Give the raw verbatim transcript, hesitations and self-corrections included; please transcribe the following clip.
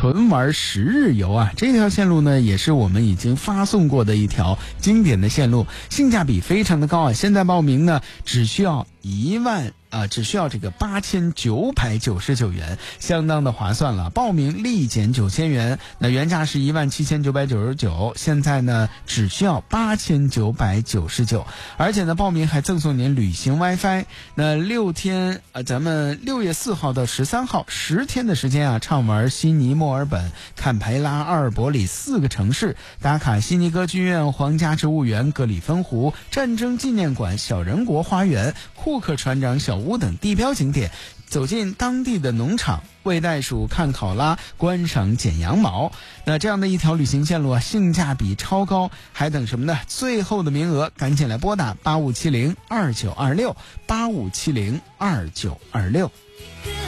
纯玩十日游啊，这条线路呢也是我们已经发送过的一条经典的线路，性价比非常的高啊。现在报名呢只需要一万啊，只需要这个八千九百九十九元，相当的划算了。报名立减九千元，那原价是一万七千九百九十九，现在呢只需要八千九百九十九，而且呢报名还赠送您旅行 WiFi。那六天呃，咱们六月四号到十三号十天的时间啊，畅玩悉尼、墨尔本、坎培拉、阿尔伯里四个城市，打卡悉尼歌剧院、皇家植物园、格里芬湖、战争纪念馆、小人国花园、库克船长小屋等地标景点，走进当地的农场，喂袋鼠、看考拉、观赏剪羊毛。那这样的一条旅行线路啊，性价比超高，还等什么呢？最后的名额，赶紧来拨打八五七零二九二六八五七零二九二六。